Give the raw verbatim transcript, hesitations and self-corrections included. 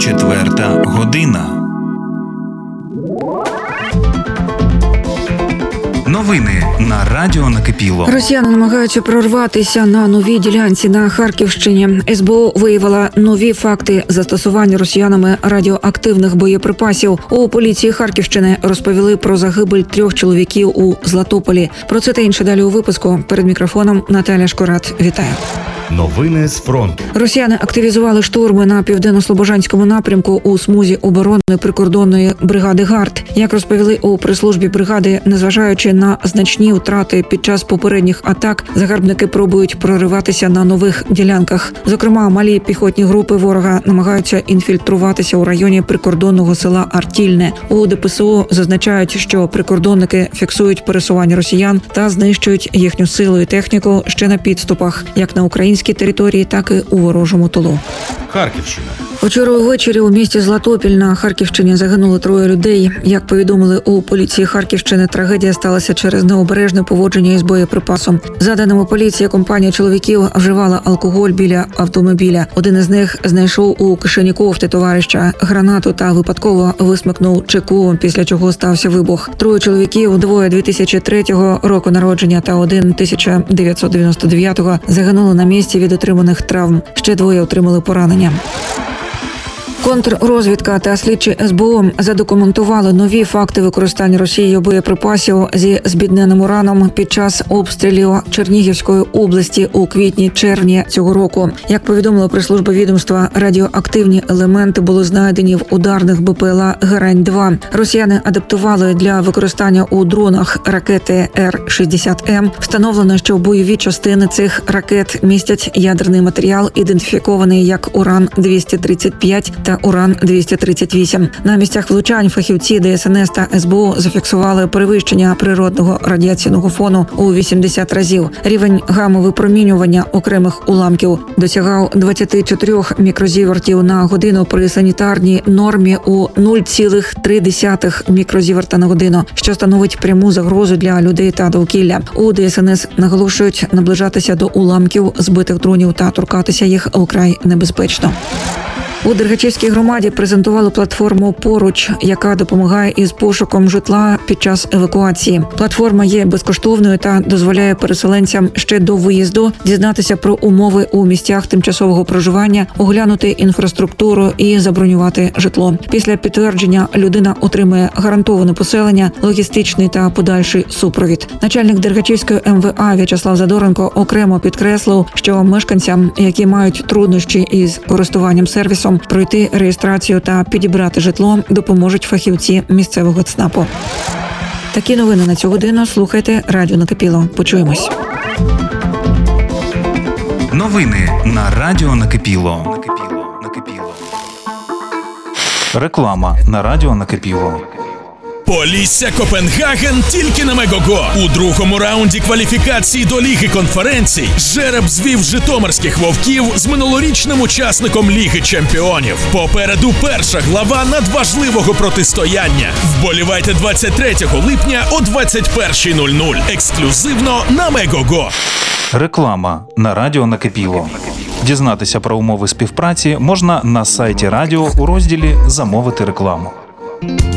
Четверта година. Новини на радіо Накипіло. Росіяни намагаються прорватися на новій ділянці на Харківщині. ес бе о виявила нові факти застосування росіянами радіоактивних боєприпасів. У поліції Харківщини розповіли про загибель трьох чоловіків у Златополі. Про це та інше далі у випуску. Перед мікрофоном Наталя Шкорат. Вітаю. Новини з фронту. Росіяни активізували штурми на південно-слобожанському напрямку у смузі оборони прикордонної бригади ГАРД. Як розповіли у прес-службі бригади, незважаючи на значні втрати під час попередніх атак, загарбники пробують прориватися на нових ділянках. Зокрема, малі піхотні групи ворога намагаються інфільтруватися у районі прикордонного села Артільне. У де пе се о зазначають, що прикордонники фіксують пересування росіян та знищують їхню силу і техніку ще на підступах, як на українській території, так і у ворожому тилу. Харківщина. Вчора увечері у місті Златопіль на Харківщині загинули троє людей. Як повідомили у поліції Харківщини, трагедія сталася через необережне поводження із боєприпасом. За даними поліції, компанія чоловіків вживала алкоголь біля автомобіля. Один із них знайшов у кишені кофти товариша гранату та випадково висмикнув чеку, після чого стався вибух. Троє чоловіків, двоє дві тисячі третього року народження та один тисяча дев'ятсот дев'яносто дев'ятого, загинули на місці від отриманих травм. Ще двоє отримали поранення. Контррозвідка та слідчі ес бе о задокументували нові факти використання Росією боєприпасів зі збідненим ураном під час обстрілів Чернігівської області у квітні-червні цього року. Як повідомила прес-служба відомства, радіоактивні елементи були знайдені в ударних бе пе ел а Герань два. Росіяни адаптували для використання у дронах ракети ер шістдесят ем. Встановлено, що бойові частини цих ракет містять ядерний матеріал, ідентифікований як уран двісті тридцять п'ять та уран двісті тридцять вісім. На місцях влучань фахівці де ес ен ес та ес бе о зафіксували перевищення природного радіаційного фону у вісімдесят разів. Рівень гамма-випромінювання окремих уламків досягав двадцять чотири мікрозівертів на годину при санітарній нормі у нуль цілих три десятих мікрозіверта на годину, що становить пряму загрозу для людей та довкілля. У де ес ен ес наголошують, наближатися до уламків збитих дронів та торкатися їх вкрай небезпечно. У Дергачівській громаді презентували платформу «Поруч», яка допомагає із пошуком житла під час евакуації. Платформа є безкоштовною та дозволяє переселенцям ще до виїзду дізнатися про умови у місцях тимчасового проживання, оглянути інфраструктуру і забронювати житло. Після підтвердження людина отримує гарантоване поселення, логістичний та подальший супровід. Начальник Дергачівської ем ве а В'ячеслав Задоренко окремо підкреслив, що мешканцям, які мають труднощі із користуванням сервісом, пройти реєстрацію та підібрати житло допоможуть фахівці місцевого ЦНАПу. Такі новини на цю годину. Слухайте радіо Накипіло. Почуємось. Новини на радіо Накипіло. Накипіло. Накипіло. Реклама на радіо Накипіло. Полісся Копенгаген тільки на Мегого. У другому раунді кваліфікації до Ліги конференцій жереб звів житомирських вовків з минулорічним учасником Ліги чемпіонів. Попереду перша глава надважливого протистояння. Вболівайте двадцять третього липня о двадцять перша нуль нуль. Ексклюзивно на Мегого. Реклама на радіо Накипіло. Дізнатися про умови співпраці можна на сайті радіо у розділі «Замовити рекламу».